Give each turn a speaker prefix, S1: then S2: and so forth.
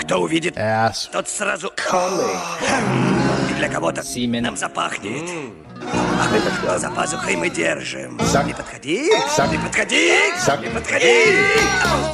S1: Кто увидит,
S2: Ass.
S1: тот сразу...
S3: Conley.
S1: И для кого-то
S2: Semen.
S1: нам запахнет. А за пазухой мы держим.
S2: Сак.
S1: Не подходи,
S2: Сак.
S1: не подходи,
S2: Сак.
S1: не подходи.